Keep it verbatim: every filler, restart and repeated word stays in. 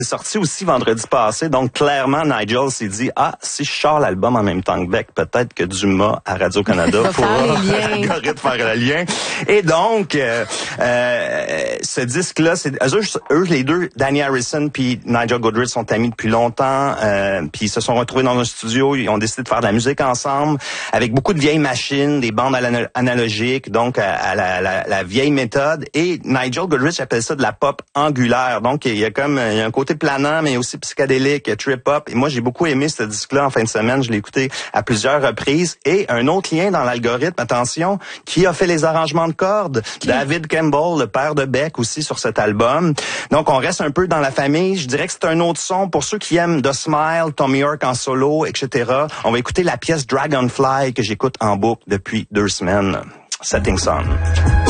C'est sorti aussi vendredi passé, donc clairement Nigel s'est dit ah si je sors l'album en même temps que Beck, peut-être que Dumas à Radio-Canada pourra faire le lien. Et donc euh, euh, ce disque-là, c'est eux, eux les deux, Danny Harrison puis Nigel Godrich sont amis depuis longtemps, euh, puis ils se sont retrouvés dans un studio, ils ont décidé de faire de la musique ensemble avec beaucoup de vieilles machines, des bandes analogiques, donc à, à la, la, la vieille méthode. Et Nigel Godrich appelle ça de la pop angulaire, donc il y a comme il y a un côté planant, mais aussi psychédélique, trip-hop. Et moi, j'ai beaucoup aimé ce disque-là en fin de semaine. Je l'ai écouté à plusieurs reprises. Et un autre lien dans l'algorithme, attention, qui a fait les arrangements de cordes? Qui? David Campbell, le père de Beck, aussi sur cet album. Donc, on reste un peu dans la famille. Je dirais que c'est un autre son. Pour ceux qui aiment The Smile, Tommy York en solo, et cetera, on va écouter la pièce Dragonfly que j'écoute en boucle depuis deux semaines. Setting Sun.